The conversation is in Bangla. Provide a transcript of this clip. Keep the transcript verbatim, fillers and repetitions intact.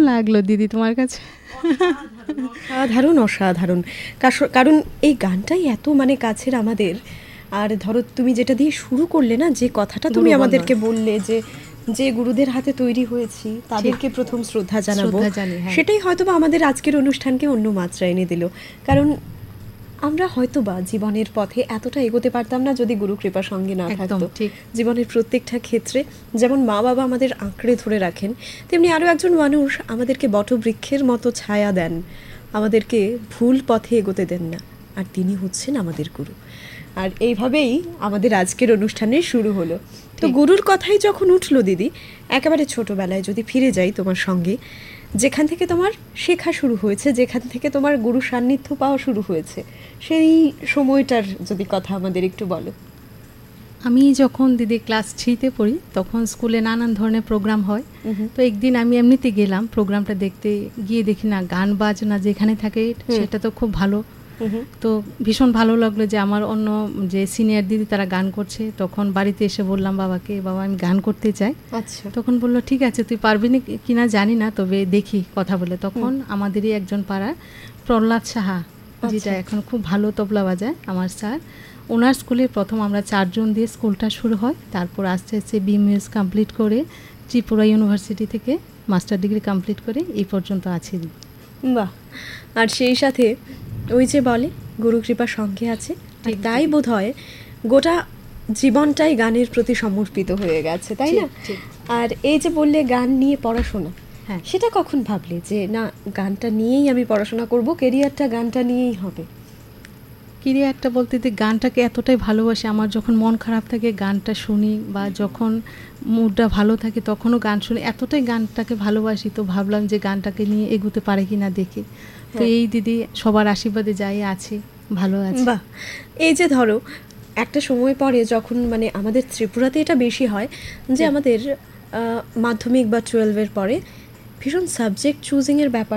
লাগলো দিদি তোমার কাছে? অসাধারণ অসাধারণ, কারণ এই গানটাই এত মানে কাছের আমাদের। আর ধরো তুমি যেটা দিয়ে শুরু করলে না, যে কথাটা তুমি আমাদেরকে বললে যে যে গুরুদের হাতে তৈরি হয়েছি তাদেরকে প্রথম শ্রদ্ধা জানাবো, সেটাই হয়তোবা আমাদের আজকের অনুষ্ঠানকে অন্য মাত্রা এনে দিল। কারণ আমরা হয়তোবা জীবনের পথে এতটা এগোতে পারতাম না যদি গুরু কৃপা সঙ্গে না থাকতো। জীবনের প্রত্যেকটা ক্ষেত্রে যেমন মা বাবা আমাদের আঁকড়ে ধরে রাখেন, তেমনি আরও একজন মানুষ আমাদেরকে বটবৃক্ষের মতো ছায়া দেন, আমাদেরকে ভুল পথে এগোতে দেন না, আর তিনি হচ্ছেন আমাদের গুরু। আর এইভাবেই আমাদের আজকের অনুষ্ঠানের শুরু হলো। তো গুরুর কথাই যখন উঠলো দিদি, একেবারে ছোটবেলায় যদি ফিরে যাই তোমার সঙ্গে, যেখান থেকে তোমার শেখা শুরু হয়েছে, যেখান থেকে তোমার গুরু সান্নিধ্য পাওয়া শুরু হয়েছে, সেই সময়টার যদি কথা আমাদের একটু বলো। আমি যখন দিদি ক্লাস থ্রিতে পড়ি তখন স্কুলে নানান ধরনের প্রোগ্রাম হয়। তো একদিন আমি এমনিতে গেলাম প্রোগ্রামটা দেখতে, গিয়ে দেখি না গান বাজনা যেখানে থাকে সেটা তো খুব ভালো। তো ভীষণ ভালো লাগলো যে আমার অন্য যে সিনিয়র দিদি তারা গান করছে। তখন বাড়িতে এসে বললাম বাবাকে, বাবা আমি গান করতে চাই। তখন বললো ঠিক আছে, তুই পারবি না কিনা জানি না, তবে দেখি কথা বলে। তখন আমাদেরই একজন পাড়ার প্রহ্লাদ সাহা, যেটা এখন খুব ভালো তবলা বাজায়, আমার স্যার, ওনার স্কুলে প্রথম আমরা চারজন দিয়ে স্কুলটা শুরু হয়। তারপর আস্তে আস্তে বি মিউজ কমপ্লিট করে ত্রিপুরা ইউনিভার্সিটি থেকে মাস্টার ডিগ্রি কমপ্লিট করে এই পর্যন্ত আছি। বাহ! আর সেই সাথে ওই যে বলে গুরু কৃপা সঙ্গে আছে, তাই বোধ হয় গোটা জীবনটাই গানের প্রতি সমর্পিত হয়ে গেছে, তাই না? আর এই যে বললে গান নিয়ে পড়াশোনা, হ্যাঁ, সেটা কখন ভাবলে যে না গানটা নিয়েই আমি পড়াশোনা করব, কেরিয়ারটা গানটা নিয়েই হবে? কেরিয়ারটা বলতে যে গানটাকে এতটাই ভালোবাসি, আমার যখন মন খারাপ থাকে গানটা শুনি, বা যখন মুডটা ভালো থাকে তখনও গান শুনি, এতটাই গানটাকে ভালোবাসি। তো ভাবলাম যে গানটাকে নিয়ে এগোতে পারে কিনা দেখি। তো এই দিদি সবার আশীর্বাদে যাই আছে, ভালো আছে। বাহ! এই যে ধরো একটা সময় পরে যখন মানে আমাদের ত্রিপুরাতে এটা বেশি হয় যে আমাদের মাধ্যমিক বা টুয়েলভের পরে ভীষণ সাবজেক্ট চুজিংয়ের ব্যাপার